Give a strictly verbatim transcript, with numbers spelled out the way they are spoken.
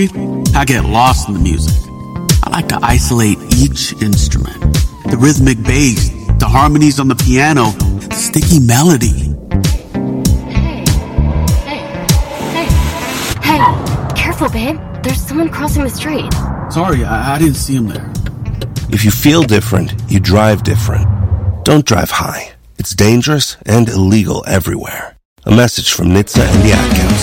I get lost in the music. I like to isolate each instrument. The rhythmic bass, the harmonies on the piano, the sticky melody. Hey, hey, hey, hey, careful, babe. There's someone crossing the street. Sorry, I, I didn't see him there. If you feel different, you drive different. Don't drive high. It's dangerous and illegal everywhere. A message from N H T S A and the Ad Council.